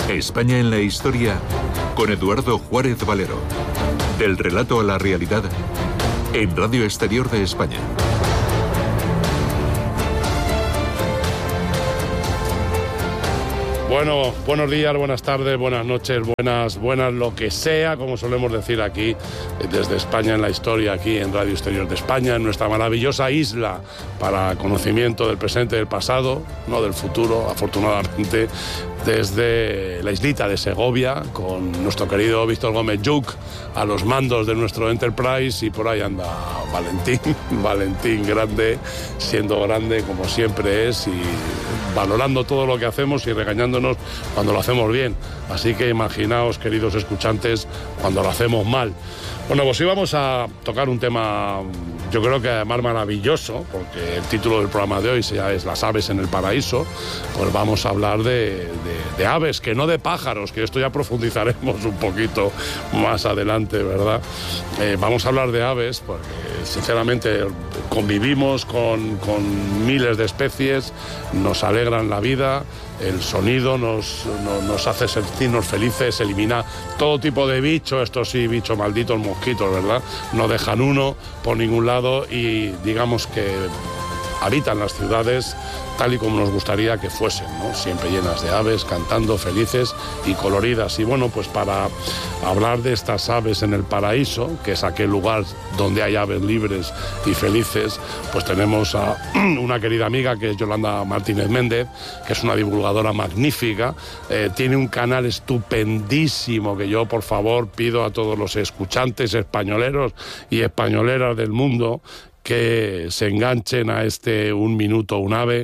España en la historia con Eduardo Juárez Valero. Del relato a la realidad en Radio Exterior de España. Bueno, buenos días, buenas tardes, buenas noches, buenas lo que sea, como solemos decir aquí, desde España en la historia, aquí en Radio Exterior de España, en nuestra maravillosa isla para conocimiento del presente y del pasado, no del futuro, afortunadamente, desde la islita de Segovia, con nuestro querido Víctor Gómez Lluch a los mandos de nuestro Enterprise, y por ahí anda Valentín grande, siendo grande como siempre es, y valorando todo lo que hacemos y regañándonos cuando lo hacemos bien. Así que imaginaos, queridos escuchantes, cuando lo hacemos mal. Bueno, pues íbamos a tocar un tema, yo creo que además maravilloso, porque el título del programa de hoy ya es Las aves en el paraíso. Pues vamos a hablar de aves, que no de pájaros, que esto ya profundizaremos un poquito más adelante, ¿verdad? Vamos a hablar de aves porque, sinceramente, convivimos con miles de especies, nos alegran la vida. El sonido nos hace sentirnos felices, elimina todo tipo de bicho, estos sí, bichos malditos, mosquitos, ¿verdad? No dejan uno por ningún lado y digamos que habitan las ciudades tal y como nos gustaría que fuesen, ¿no? Siempre llenas de aves, cantando, felices y coloridas. Y bueno, pues para hablar de estas aves en el paraíso, que es aquel lugar donde hay aves libres y felices, pues tenemos a una querida amiga que es Yolanda Martínez Méndez, que es una divulgadora magnífica, tiene un canal estupendísimo que yo, por favor, pido a todos los escuchantes españoleros y españoleras del mundo que se enganchen a este Un Minuto, un Ave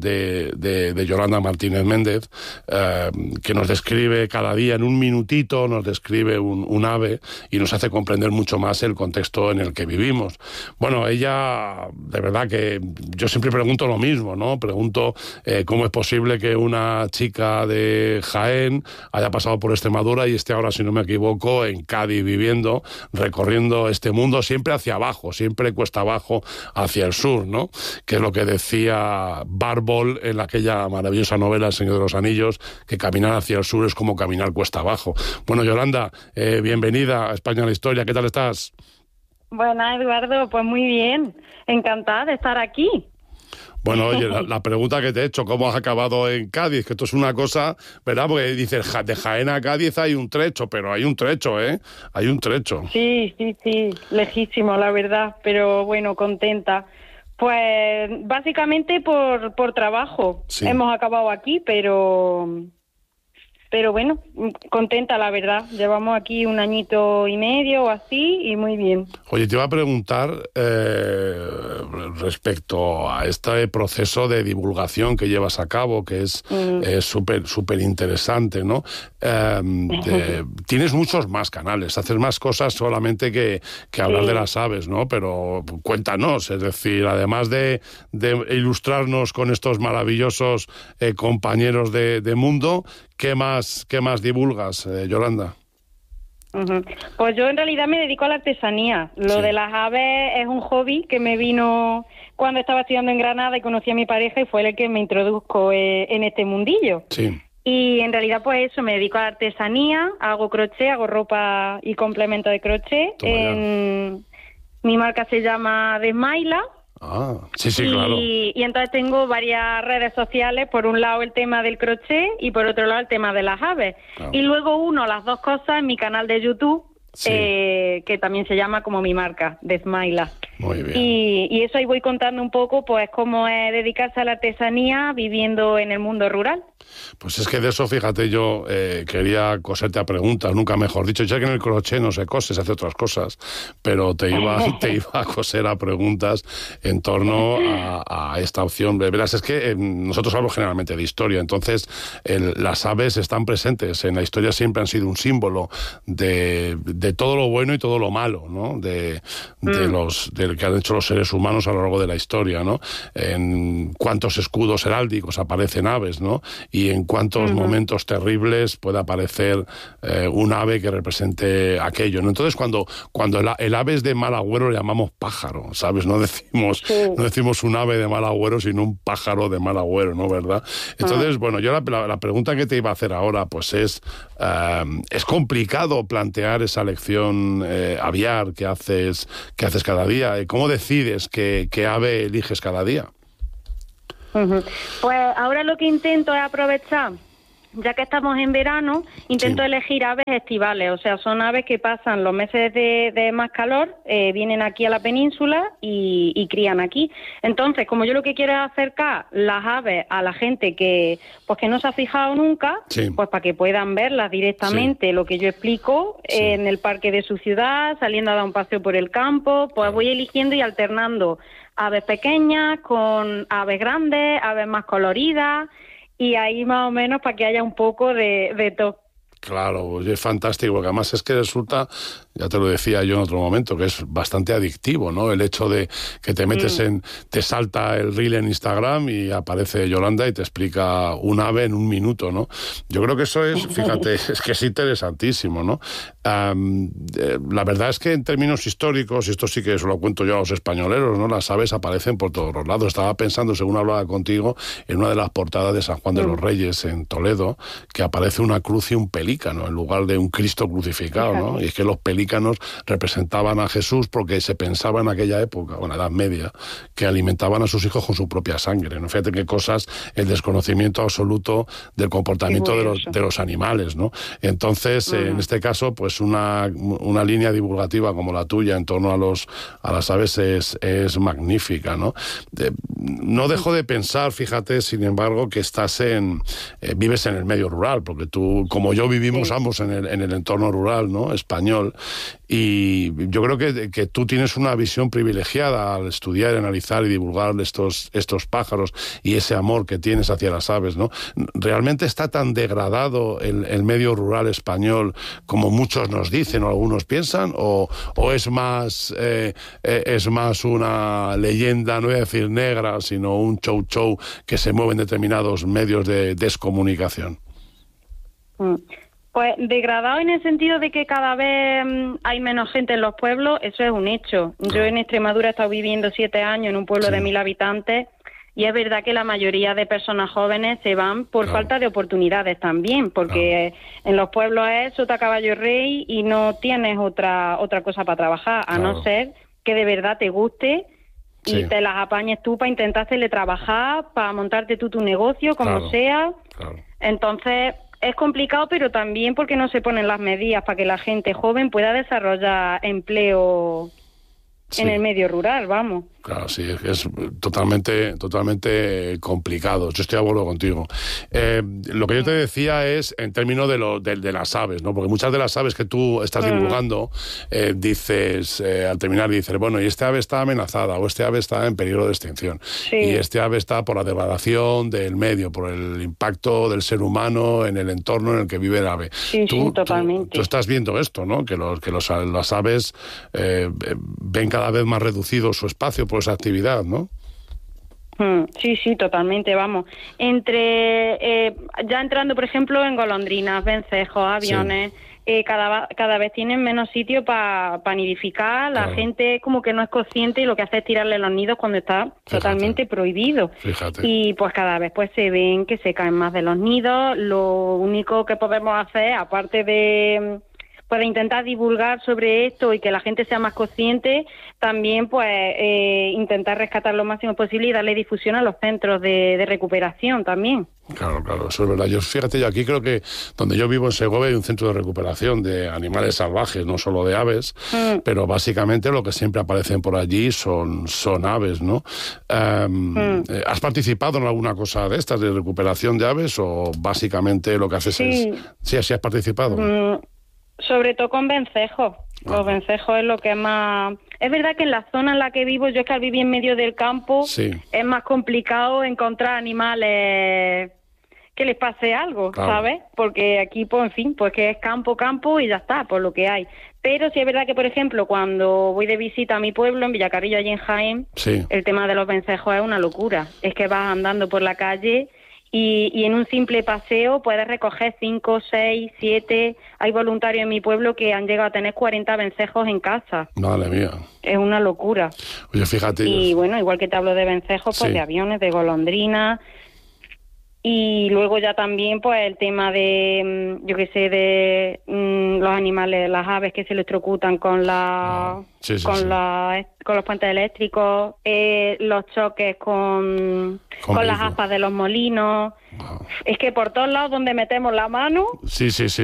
de Yolanda Martínez Méndez, que nos describe cada día en un minutito, nos describe un ave y nos hace comprender mucho más el contexto en el que vivimos. Bueno, ella, de verdad que yo siempre pregunto lo mismo, ¿no? Pregunto cómo es posible que una chica de Jaén haya pasado por Extremadura y esté ahora, si no me equivoco, en Cádiz viviendo, recorriendo este mundo siempre hacia abajo, siempre cuesta abajo hacia el sur, ¿no? Que es lo que decía Barbol en aquella maravillosa novela El Señor de los Anillos, que caminar hacia el sur es como caminar cuesta abajo. Bueno, Yolanda, bienvenida a España en la historia, ¿qué tal estás? Buenas, Eduardo, pues muy bien, encantada de estar aquí. Bueno, oye, la pregunta que te he hecho, ¿cómo has acabado en Cádiz? Que esto es una cosa, ¿verdad? Porque dices, de Jaén a Cádiz hay un trecho, pero hay un trecho, ¿eh? Hay un trecho. Sí, lejísimo, la verdad, pero bueno, contenta. Pues básicamente por trabajo. Sí. Hemos acabado aquí, pero bueno, contenta, la verdad. Llevamos aquí 1 añito y medio o así y muy bien. Oye, te iba a preguntar respecto a este proceso de divulgación que llevas a cabo, que es súper interesante, ¿no? Tienes muchos más canales, haces más cosas solamente que hablar de las aves, ¿no? Pero cuéntanos, es decir, además de ilustrarnos con estos maravillosos compañeros de mundo, ¿qué más divulgas, Yolanda? Uh-huh. Pues yo en realidad me dedico a la artesanía. Lo de las aves es un hobby que me vino cuando estaba estudiando en Granada y conocí a mi pareja y fue el que me introdujo en este mundillo. Sí. Y en realidad pues eso, me dedico a la artesanía, hago crochet, hago ropa y complemento de crochet. Mi marca se llama Desmaila. Ah, sí, claro. Y entonces tengo varias redes sociales, por un lado el tema del crochet y por otro lado el tema de las aves. Claro. Y luego uno las dos cosas en mi canal de YouTube, que también se llama como mi marca, Desmaila. Muy bien. Y eso ahí voy contando un poco, pues, cómo es dedicarse a la artesanía viviendo en el mundo rural. Pues es que de eso, fíjate, yo quería coserte a preguntas, nunca mejor dicho, ya que en el crochet no se cose, se hace otras cosas, pero te iba a coser a preguntas en torno a esta opción. Verás, es que nosotros hablamos generalmente de historia, entonces las aves están presentes en la historia, siempre han sido un símbolo de todo lo bueno y todo lo malo, ¿no? De que han hecho los seres humanos a lo largo de la historia, ¿no? En cuántos escudos heráldicos aparecen aves, ¿no? Y en cuántos momentos terribles puede aparecer un ave que represente aquello, ¿no? Entonces, cuando el ave es de mal agüero, le llamamos pájaro, ¿sabes? No decimos un ave de mal agüero, sino un pájaro de mal agüero, ¿no? ¿Verdad? Entonces, bueno, yo la pregunta que te iba a hacer ahora, pues es complicado plantear esa lección aviar que haces cada día. ¿Cómo decides qué ave eliges cada día? Pues ahora lo que intento es aprovechar, ya que estamos en verano, intento elegir aves estivales, o sea, son aves que pasan los meses de más calor, vienen aquí a la península y crían aquí. Entonces, como yo lo que quiero es acercar las aves a la gente que no se ha fijado nunca, pues para que puedan verlas directamente, lo que yo explico en el parque de su ciudad, saliendo a dar un paseo por el campo, pues voy eligiendo y alternando aves pequeñas con aves grandes, aves más coloridas, y ahí más o menos para que haya un poco de todo. Claro, pues es fantástico, porque además es que resulta, ya te lo decía yo en otro momento, que es bastante adictivo, ¿no? El hecho de que te metes te salta el reel en Instagram y aparece Yolanda y te explica un ave en un minuto, ¿no? Yo creo que eso es, fíjate, es que es interesantísimo, ¿no? La verdad es que en términos históricos, y esto sí que se lo cuento yo a los españoleros, ¿no? Las aves aparecen por todos los lados. Estaba pensando, según hablaba contigo, en una de las portadas de San Juan de los Reyes en Toledo, que aparece una cruz y un pelícano en lugar de un Cristo crucificado, ¿no? Y es que los pelícanos representaban a Jesús porque se pensaba en aquella época, bueno, Edad Media, que alimentaban a sus hijos con su propia sangre, ¿no? Fíjate qué cosas, el desconocimiento absoluto del comportamiento de los animales, ¿no? Entonces, en este caso, pues una línea divulgativa como la tuya en torno a las aves es magnífica, ¿no? No dejo de pensar, fíjate, sin embargo, que vives en el medio rural, porque tú, como yo, vivimos ambos en el entorno rural, ¿no? Español, y yo creo que tú tienes una visión privilegiada al estudiar, analizar y divulgar estos pájaros y ese amor que tienes hacia las aves, ¿no? ¿Realmente está tan degradado el medio rural español como muchos nos dicen o algunos piensan, o es más una leyenda, no voy a decir negra, sino un show que se mueve en determinados medios de descomunicación? Pues degradado en el sentido de que cada vez hay menos gente en los pueblos, eso es un hecho. Yo en Extremadura he estado viviendo 7 años en un pueblo de 1000 habitantes y es verdad que la mayoría de personas jóvenes se van por falta de oportunidades también, porque en los pueblos es sota, caballo, rey y no tienes otra cosa para trabajar, a no ser que de verdad te guste y te las apañes tú para intentar hacerle trabajar, para montarte tú tu negocio, como sea. Entonces es complicado, pero también porque no se ponen las medidas para que la gente joven pueda desarrollar empleo en el medio rural, vamos. Claro, sí, es totalmente complicado. Yo estoy de acuerdo contigo. Lo que yo te decía es en términos de las aves, ¿no? Porque muchas de las aves que tú estás divulgando, dices, al terminar, dices, bueno, y este ave está amenazada, o este ave está en peligro de extinción. Y este ave está por la degradación del medio, por el impacto del ser humano en el entorno en el que vive el ave. Sí, totalmente. Tú estás viendo esto, ¿no? Que las aves ven cada vez más reducido su espacio por esa actividad, ¿no? Sí, totalmente, vamos. Ya entrando, por ejemplo, en golondrinas, vencejos, aviones, cada vez tienen menos sitio para nidificar. La gente como que no es consciente y lo que hace es tirarle los nidos cuando está totalmente prohibido. Y pues cada vez pues se ven que se caen más de los nidos. Lo único que podemos hacer, aparte de intentar divulgar sobre esto y que la gente sea más consciente, también intentar rescatar lo máximo posible y darle difusión a los centros de recuperación también. Claro, eso es verdad. Yo aquí creo que donde yo vivo en Segovia hay un centro de recuperación de animales salvajes, no solo de aves, pero básicamente lo que siempre aparecen por allí son aves, ¿no? ¿Has participado en alguna cosa de estas, de recuperación de aves, o básicamente lo que haces es... Sí, así has participado. Sobre todo con vencejos. Los vencejos es lo que más... Es verdad que en la zona en la que vivo, yo es que al vivir en medio del campo, es más complicado encontrar animales que les pase algo, claro. ¿sabes? Porque aquí, pues en fin, pues que es campo y ya está, por lo que hay. Pero sí es verdad que, por ejemplo, cuando voy de visita a mi pueblo, en Villacarrillo, allí en Jaén, sí. el tema de los vencejos es una locura. Es que vas andando por la calle y en un simple paseo puedes recoger 5, 6, 7... Hay voluntarios en mi pueblo que han llegado a tener 40 vencejos en casa. Madre mía. Es una locura. Oye, fíjate. Y bueno, igual que te hablo de vencejos, pues sí. de aviones, de golondrinas. Y luego ya también pues el tema de, yo qué sé, de los animales, las aves que se electrocutan con con los puentes eléctricos, los choques con las aspas de los molinos. Wow. Es que por todos lados donde metemos la mano... Sí.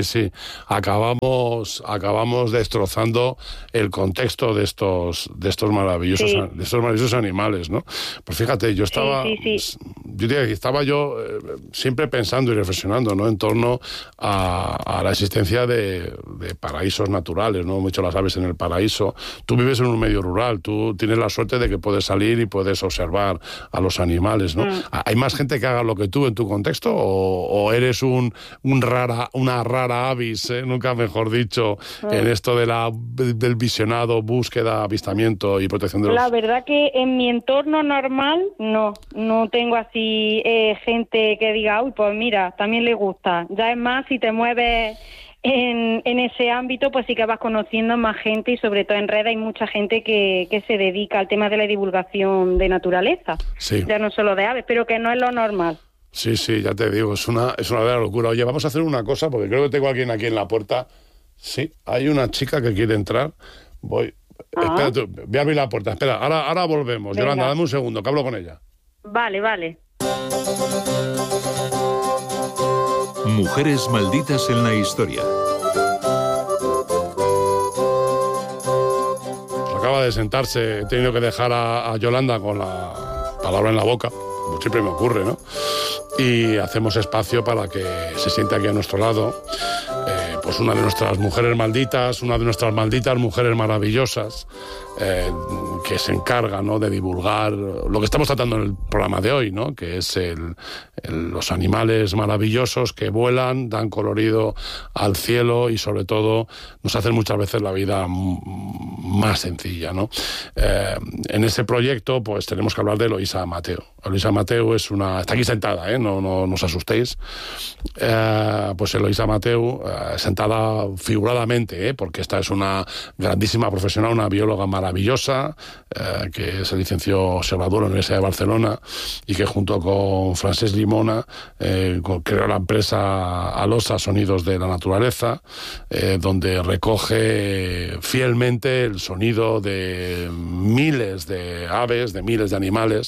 Acabamos destrozando el contexto de estos maravillosos animales, ¿no? Pues fíjate, yo estaba... Estaba yo siempre pensando y reflexionando, ¿no?, en torno a la existencia de paraísos naturales, ¿no? Mucho las aves en el paraíso. Tú vives en un medio rural, tú tienes la suerte de que puedes salir y puedes observar a los animales, ¿no? ¿Hay más gente que haga lo que tú en tu contexto o eres una rara avis, nunca mejor dicho, en esto del visionado, búsqueda, avistamiento y protección de los... La verdad que en mi entorno normal no tengo así gente que diga, uy, pues mira, también le gusta. Ya es más, si te mueves en ese ámbito, pues sí que vas conociendo más gente y sobre todo en redes hay mucha gente que se dedica al tema de la divulgación de naturaleza. Sí. Ya no solo de aves, pero que no es lo normal. Sí, ya te digo, es una verdadera locura. Oye, vamos a hacer una cosa, porque creo que tengo a alguien aquí en la puerta. Sí, hay una chica que quiere entrar. Espérate, voy a abrir la puerta. Espera, ahora volvemos. Venga. Yolanda, dame un segundo, que hablo con ella. Vale. Mujeres malditas en la historia. Acaba de sentarse, he tenido que dejar a Yolanda con la palabra en la boca, como siempre me ocurre, ¿no? Y hacemos espacio para que se siente aquí a nuestro lado, pues una de nuestras mujeres malditas, una de nuestras malditas mujeres maravillosas, que se encarga, ¿no?, de divulgar lo que estamos tratando en el programa de hoy, ¿no?, que es los animales maravillosos que vuelan, dan colorido al cielo y sobre todo nos hacen muchas veces la vida más sencilla, ¿no? En ese proyecto pues tenemos que hablar de Eloísa Mateu. Eloísa Mateu está aquí sentada, no os asustéis. Pues Eloísa Mateu, sentada figuradamente, porque esta es una grandísima profesional, una bióloga maravillosa, que se licenció observadora en la Universidad de Barcelona y que junto con Francesc Llimona creó la empresa Alosa Sonidos de la Naturaleza, donde recoge fielmente el sonido de miles de aves, de miles de animales,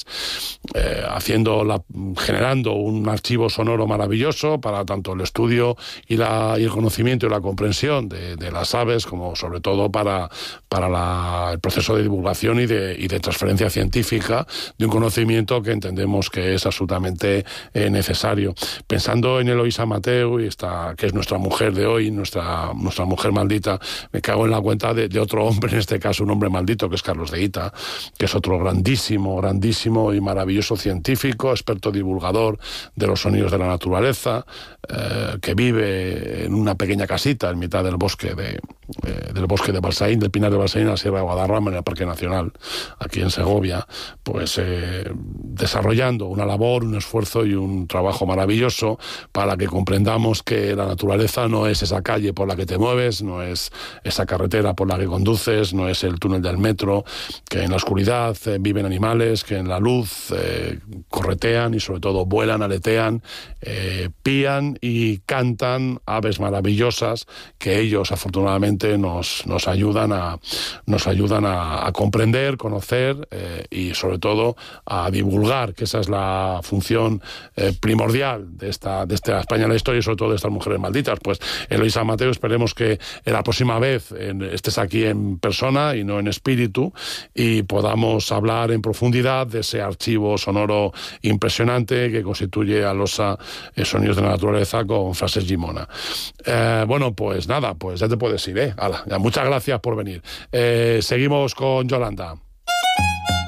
generando un archivo sonoro maravilloso para tanto el estudio y el conocimiento y la comprensión de las aves, como sobre todo para el proceso de divulgación y de transferencia científica de un conocimiento que entendemos que es absolutamente necesario. Pensando en Eloísa Mateu, que es nuestra mujer de hoy, nuestra mujer maldita, me cago en la cuenta de otro hombre, en este caso un hombre maldito, que es Carlos de Hita, que es otro grandísimo y maravilloso científico, experto divulgador de los sonidos de la naturaleza, que vive en una pequeña casita en mitad del bosque de Balsaín, del Pinar de Balsaín, en la Sierra de Guadarrama, en el Parque Nacional, aquí en Segovia, pues desarrollando una labor, un esfuerzo y un trabajo maravilloso para que comprendamos que la naturaleza no es esa calle por la que te mueves, no es esa carretera por la que conduces, no es el túnel del metro, que en la oscuridad viven animales, que en la luz corretean y sobre todo vuelan, aletean, pían y cantan aves maravillosas que ellos afortunadamente nos ayudan a comprender, conocer y sobre todo a divulgar, que esa es la función primordial de esta España en la historia y sobre todo de estas mujeres malditas. Pues Eloísa Mateu, esperemos que la próxima vez estés aquí en persona y no en espíritu y podamos hablar en profundidad de ese archivo sonoro impresionante que constituye Alosa Sonidos de la Naturaleza con Francesc Llimona. Bueno, pues nada, pues ya te puedes ir, ya, muchas gracias por venir. Seguimos con Yolanda.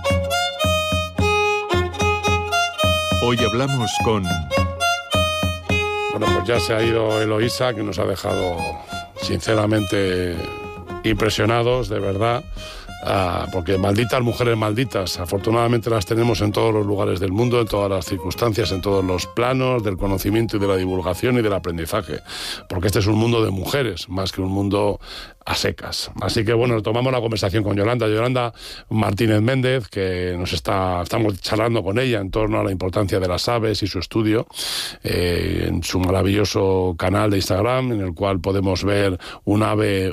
Hoy hablamos con Bueno, pues ya se ha ido Eloísa, que nos ha dejado sinceramente impresionados, de verdad. Porque malditas mujeres malditas, afortunadamente las tenemos en todos los lugares del mundo, en todas las circunstancias, en todos los planos del conocimiento y de la divulgación y del aprendizaje, porque este es un mundo de mujeres más que un mundo a secas. Así que bueno, tomamos la conversación con Yolanda Martínez Méndez, que estamos charlando con ella en torno a la importancia de las aves y su estudio en su maravilloso canal de Instagram, en el cual podemos ver un ave,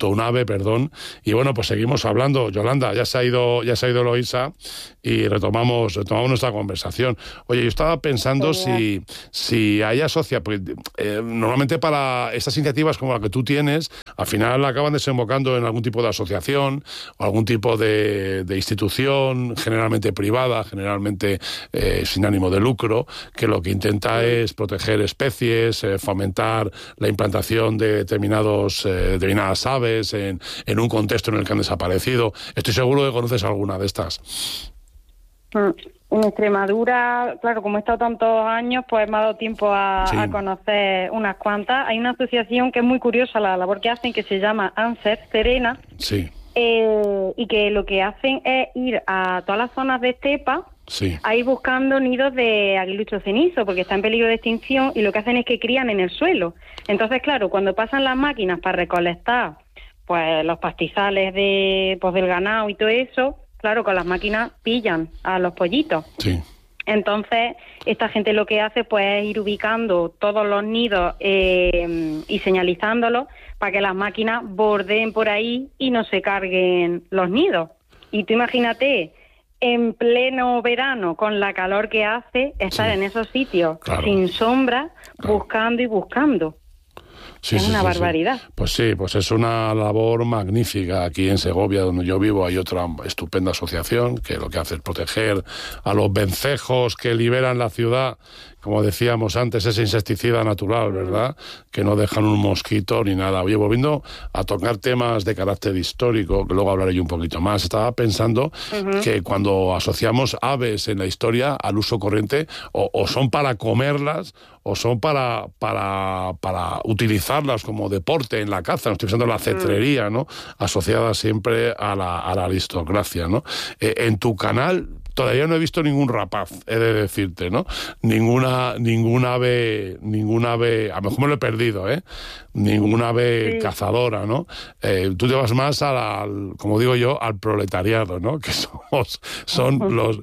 y bueno, pues seguimos hablando. Yolanda, ya se ha ido Eloísa y retomamos nuestra conversación. Oye, yo estaba pensando si hay porque normalmente para estas iniciativas como la que tú tienes, al final acaban desembocando en algún tipo de asociación o algún tipo de institución, generalmente privada, generalmente sin ánimo de lucro, que lo que intenta es proteger especies, fomentar la implantación de determinadas aves en un contexto en el que han desaparecido. Estoy seguro que conoces alguna de estas. En Extremadura, claro, como he estado tantos años, pues me ha dado tiempo a conocer unas cuantas. Hay una asociación que es muy curiosa la labor que hacen, que se llama ANSER Serena, y que lo que hacen es ir a todas las zonas de estepa, a ir buscando nidos de aguilucho cenizo, porque está en peligro de extinción, y lo que hacen es que crían en el suelo. Entonces, claro, cuando pasan las máquinas para recolectar pues los pastizales del ganado y todo eso, claro, con las máquinas pillan a los pollitos. Sí. Entonces, esta gente lo que hace pues es ir ubicando todos los nidos y señalizándolos para que las máquinas bordeen por ahí y no se carguen los nidos. Y tú imagínate, en pleno verano, con la calor que hace, estar en esos sitios sin sombra, buscando y buscando. Es una barbaridad. Pues sí, pues es una labor magnífica. Aquí en Segovia, donde yo vivo, hay otra estupenda asociación que lo que hace es proteger a los vencejos que liberan la ciudad, como decíamos antes, ese insecticida natural, ¿verdad? Que no dejan un mosquito ni nada. Oye, volviendo a tocar temas de carácter histórico, que luego hablaré yo un poquito más, estaba pensando que cuando asociamos aves en la historia al uso corriente, o son para comerlas, o son para utilizarlas como deporte en la caza. No estoy pensando en la cetrería, ¿no? Asociada siempre a la aristocracia, ¿no? En tu canal todavía no he visto ningún rapaz, he de decirte, ¿no? Ninguna ave, a lo mejor me lo he perdido, ¿eh? Ninguna ave cazadora, ¿no? Tú te vas más como digo yo, al proletariado, ¿no? Que son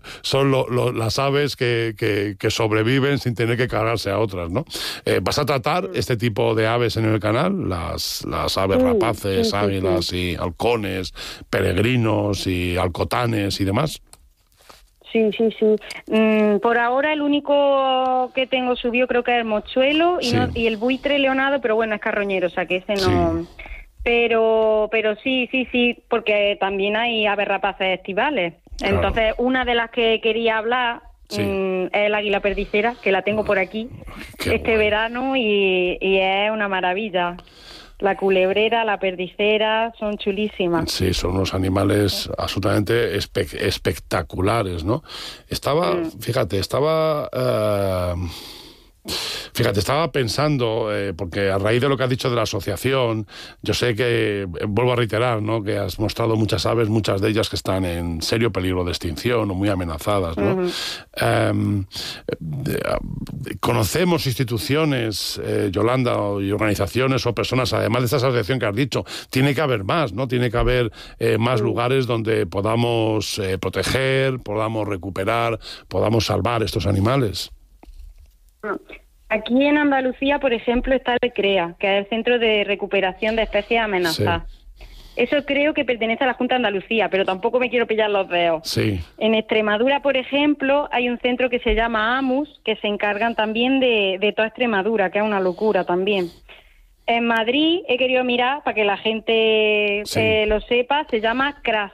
las aves que sobreviven sin tener que cargarse a otras, ¿no? ¿Vas a tratar este tipo de aves en el canal? Las aves rapaces, águilas y halcones, peregrinos y alcotanes y demás. Sí. Por ahora el único que tengo subido creo que es el mochuelo y el buitre leonado, pero bueno, es carroñero, o sea que ese no... Sí. Pero sí, porque también hay aves rapaces estivales. Claro. Entonces, una de las que quería hablar es el águila perdicera, que la tengo por aquí verano y es una maravilla. La culebrera, la perdicera, son chulísimas. Sí, son unos animales absolutamente espectaculares, ¿no? Estaba pensando, porque a raíz de lo que has dicho de la asociación, yo sé que, vuelvo a reiterar, ¿no?, que has mostrado muchas aves, muchas de ellas que están en serio peligro de extinción o muy amenazadas, ¿no? Conocemos instituciones, Yolanda, y organizaciones o personas, además de esta asociación que has dicho, tiene que haber más, ¿no? Tiene que haber más lugares donde podamos proteger, podamos recuperar, podamos salvar estos animales. Aquí en Andalucía, por ejemplo, está el CREA, que es el Centro de Recuperación de Especies Amenazadas. Sí. Eso creo que pertenece a la Junta de Andalucía, pero tampoco me quiero pillar los dedos. Sí. En Extremadura, por ejemplo, hay un centro que se llama AMUS, que se encargan también de toda Extremadura, que es una locura también. En Madrid, he querido mirar para que la gente lo sepa, se llama CRAS.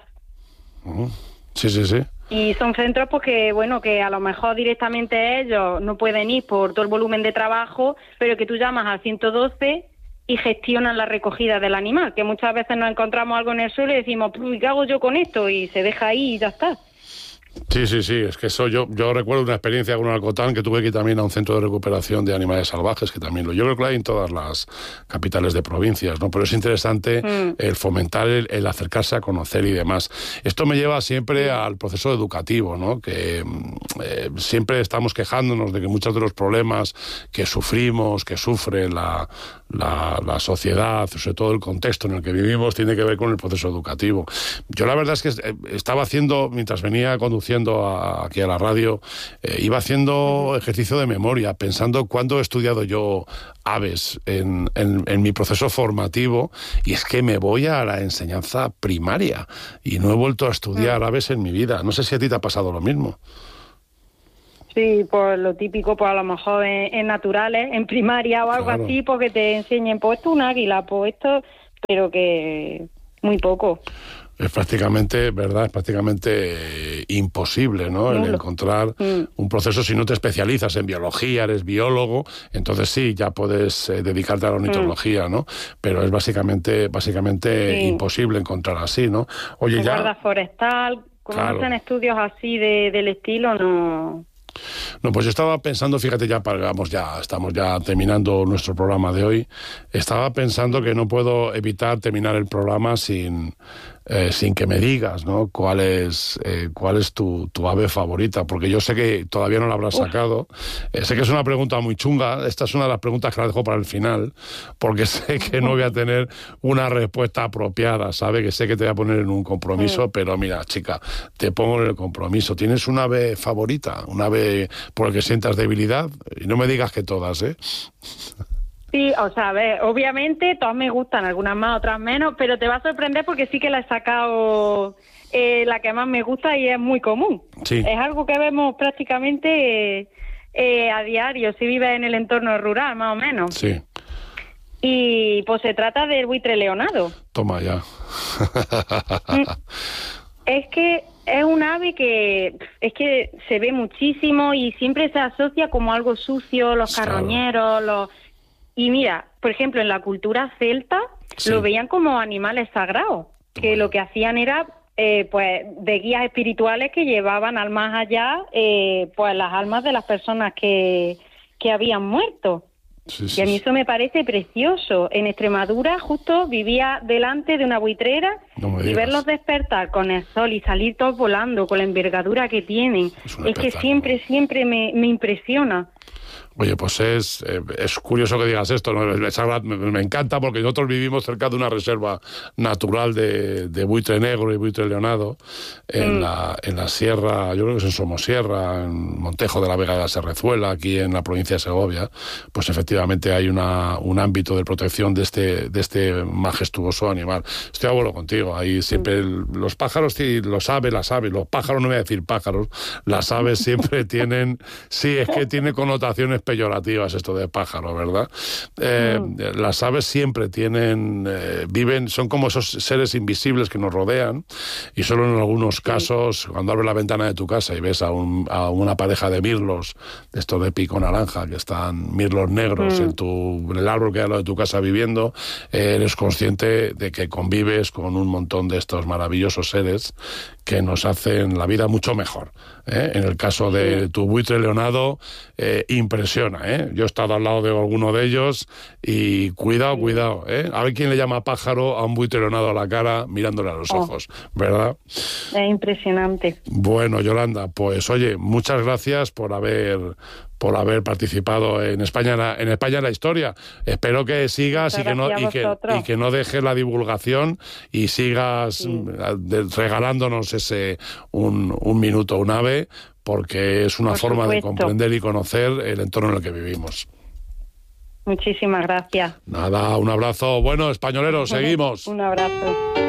Sí. Y son centros pues que a lo mejor directamente ellos no pueden ir por todo el volumen de trabajo, pero que tú llamas al 112 y gestionan la recogida del animal, que muchas veces nos encontramos algo en el suelo y decimos, ¿qué hago yo con esto? Y se deja ahí y ya está. Sí, es que eso yo recuerdo una experiencia con un alcotán que tuve que ir también a un centro de recuperación de animales salvajes, que también yo creo que hay en todas las capitales de provincias, ¿no? Pero es interesante el fomentar, el acercarse a conocer y demás. Esto me lleva siempre al proceso educativo, ¿no? Que siempre estamos quejándonos de que muchos de los problemas que sufrimos, que sufre la sociedad, sobre todo el contexto en el que vivimos, tiene que ver con el proceso educativo. Yo la verdad es que estaba haciendo, mientras venía conduciendo aquí a la radio, iba haciendo ejercicio de memoria, pensando cuándo he estudiado yo aves en mi proceso formativo, y es que me voy a la enseñanza primaria y no he vuelto a estudiar aves en mi vida. No sé si a ti te ha pasado lo mismo. Sí, pues lo típico, pues a lo mejor en naturales, en primaria o algo así, porque te enseñen, pues esto es un águila, pues esto, pero que muy poco. Es prácticamente, ¿verdad? Es prácticamente imposible, ¿no? El encontrar un proceso, si no te especializas en biología, eres biólogo, entonces sí, ya puedes dedicarte a la ornitología, ¿no? Pero es básicamente imposible encontrar así, ¿no? Oye, ya... Guarda forestal, como no hacen estudios así del estilo, no... No, pues yo estaba pensando, fíjate, estamos ya terminando nuestro programa de hoy. Estaba pensando que no puedo evitar terminar el programa sin que me digas, ¿no? ¿Cuál es tu ave favorita? Porque yo sé que todavía no la habrás sacado. Sé que es una pregunta muy chunga. Esta es una de las preguntas que la dejo para el final, porque sé que no voy a tener una respuesta apropiada, ¿sabe? Que sé que te voy a poner en un compromiso, pero mira, chica, te pongo en el compromiso. ¿Tienes una ave favorita? ¿Un ave por el que sientas debilidad? Y no me digas que todas, ¿eh? Sí, o sea, a ver, obviamente todas me gustan, algunas más, otras menos, pero te va a sorprender porque sí que la he sacado la que más me gusta y es muy común. Sí. Es algo que vemos prácticamente a diario, si vives en el entorno rural, más o menos. Sí. Y pues se trata del buitre leonado. Toma ya. Es que es un ave que se ve muchísimo y siempre se asocia como algo sucio, los carroñeros, Y mira, por ejemplo, en la cultura celta lo veían como animales sagrados, que lo que hacían era, pues, de guías espirituales que llevaban al más allá, pues, las almas de las personas que habían muerto. Y a mí eso me parece precioso. En Extremadura justo vivía delante de una buitrera y verlos despertar con el sol y salir todos volando con la envergadura que tienen. Es que siempre me impresiona. Oye, pues es curioso que digas esto, ¿no? Me encanta porque nosotros vivimos cerca de una reserva natural de buitre negro y buitre leonado en la sierra, yo creo que es en Somosierra, en Montejo de la Vega de la Serrezuela, aquí en la provincia de Segovia. Pues efectivamente hay un ámbito de protección de este majestuoso animal. Estoy de acuerdo contigo, ahí siempre los pájaros, las aves, los pájaros, no voy a decir pájaros, las aves siempre tienen, sí, es que tiene connotaciones peyorativas esto de pájaro, ¿verdad? Las aves siempre viven, son como esos seres invisibles que nos rodean, y solo en algunos casos, cuando abres la ventana de tu casa y ves a una pareja de mirlos, de estos de pico naranja, que están mirlos negros en el árbol que hay al lado de tu casa viviendo, eres consciente de que convives con un montón de estos maravillosos seres que nos hacen la vida mucho mejor. En el caso de tu buitre leonado, impresiona. Yo he estado al lado de alguno de ellos y cuidado. A ver quién le llama pájaro a un buitre leonado a la cara mirándole a los ojos, ¿verdad? Es impresionante. Bueno, Yolanda, pues oye, muchas gracias por haber participado en España en la historia. Espero que sigas y que no dejes la divulgación y sigas regalándonos un minuto, un ave, porque es una forma de comprender y conocer el entorno en el que vivimos. Muchísimas gracias. Nada, un abrazo. Bueno, españoleros, seguimos. Un abrazo.